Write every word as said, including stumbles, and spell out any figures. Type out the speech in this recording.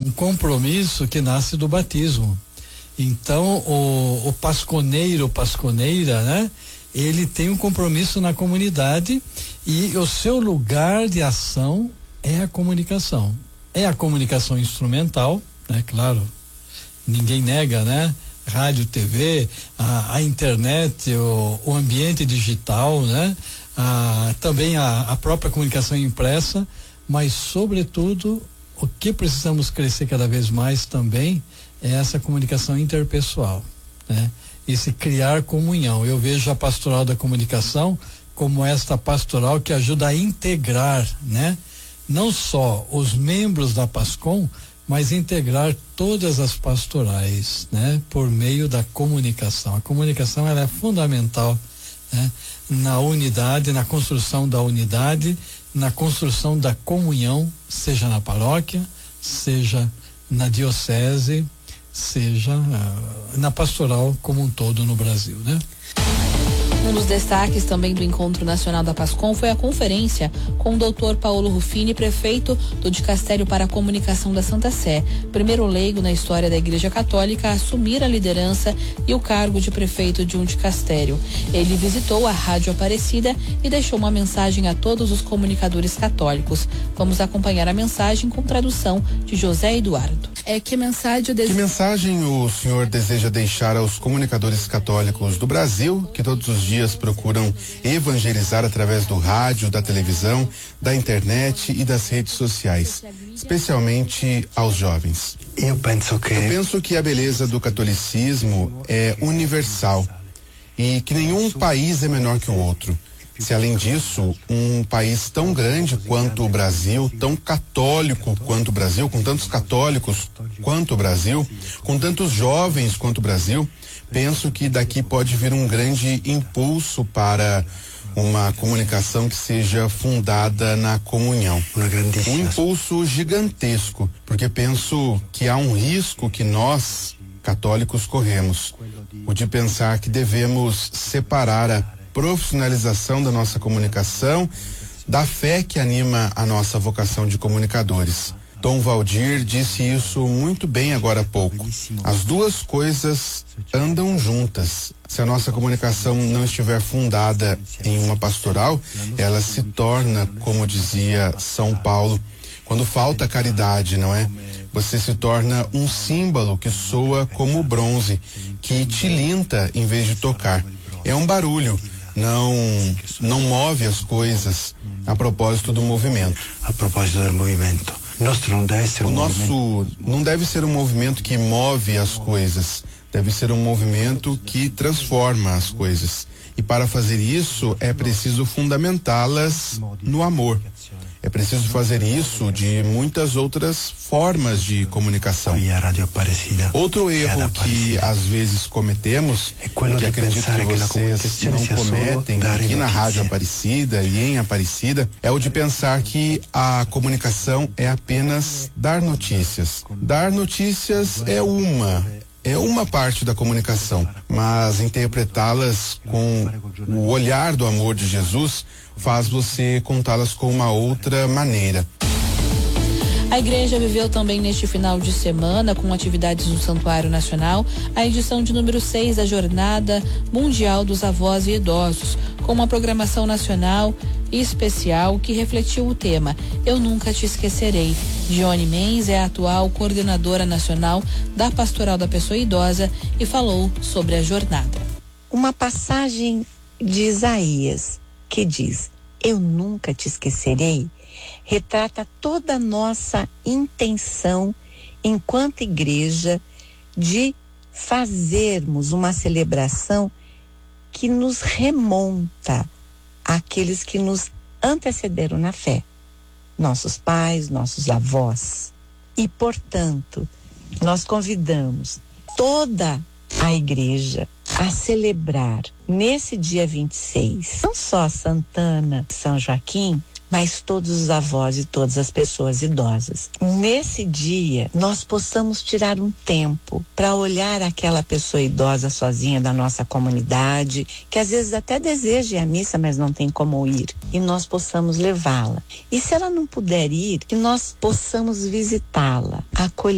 um compromisso que nasce do batismo. Então, o, o pasconeiro, pasconeira, né? Ele tem um compromisso na comunidade e o seu lugar de ação é a comunicação. É a comunicação instrumental, né? Claro, ninguém nega, né? Rádio, T V, a, a internet, o, o ambiente digital, né? A, também a, a própria comunicação impressa, mas sobretudo o que precisamos crescer cada vez mais também é essa comunicação interpessoal, né? Esse criar comunhão. Eu vejo a pastoral da comunicação como esta pastoral que ajuda a integrar, né? Não só os membros da PASCOM, mas integrar todas as pastorais, né? Por meio da comunicação. A comunicação ela é fundamental, né? Na unidade, na construção da unidade, na construção da comunhão, seja na paróquia, seja na diocese, seja uh, na pastoral como um todo no Brasil, né? Um dos destaques também do Encontro Nacional da PASCOM foi a conferência com o doutor Paulo Ruffini, prefeito do Dicastério para a Comunicação da Santa Sé, primeiro leigo na história da Igreja Católica a assumir a liderança e o cargo de prefeito de um dicastério. Ele visitou a Rádio Aparecida e deixou uma mensagem a todos os comunicadores católicos. Vamos acompanhar a mensagem com tradução de José Eduardo. É que mensagem, que mensagem o senhor deseja deixar aos comunicadores católicos do Brasil que todos os dias procuram evangelizar através do rádio, da televisão, da internet e das redes sociais, especialmente aos jovens? Eu penso que Eu penso que a beleza do catolicismo é universal e que nenhum país é menor que o outro. Se além disso, um país tão grande quanto o Brasil, tão católico quanto o Brasil, com tantos católicos quanto o Brasil, com tantos jovens quanto o Brasil, penso que daqui pode vir um grande impulso para uma comunicação que seja fundada na comunhão. Um impulso gigantesco, porque penso que há um risco que nós, católicos, corremos, o de pensar que devemos separar a profissionalização da nossa comunicação da fé que anima a nossa vocação de comunicadores. Dom Valdir disse isso muito bem agora há pouco. As duas coisas andam juntas. Se a nossa comunicação não estiver fundada em uma pastoral, ela se torna, como dizia São Paulo, quando falta caridade, não é? Você se torna um símbolo que soa como bronze, que tilinta em vez de tocar. É um barulho. Não, não move as coisas a propósito do movimento. A propósito do movimento. Nosso não deve ser um o nosso movimento. não deve ser um movimento que move as coisas. Deve ser um movimento que transforma as coisas. E para fazer isso é preciso fundamentá-las no amor. É preciso fazer isso de muitas outras formas de comunicação. Outro erro que às vezes cometemos, que acredito que vocês não cometem aqui na Rádio Aparecida e em Aparecida, é o de pensar que a comunicação é apenas dar notícias. Dar notícias é uma É uma parte da comunicação, mas interpretá-las com o olhar do amor de Jesus faz você contá-las com uma outra maneira. A igreja viveu também neste final de semana, com atividades no Santuário Nacional, a edição de número seis da Jornada Mundial dos Avós e Idosos, com uma programação nacional e especial que refletiu o tema Eu Nunca Te Esquecerei. Dione Menz é a atual coordenadora nacional da Pastoral da Pessoa Idosa e falou sobre a jornada. Uma passagem de Isaías que diz: Eu nunca te esquecerei, retrata toda a nossa intenção enquanto igreja de fazermos uma celebração que nos remonta àqueles que nos antecederam na fé, nossos pais, nossos avós. E, portanto, nós convidamos toda a igreja a celebrar nesse dia vinte e seis, não só Santana, São Joaquim, mas todos os avós e todas as pessoas idosas. Nesse dia, nós possamos tirar um tempo para olhar aquela pessoa idosa sozinha da nossa comunidade, que às vezes até deseja ir à missa, mas não tem como ir, e nós possamos levá-la. E se ela não puder ir, que nós possamos visitá-la, acolhê-la.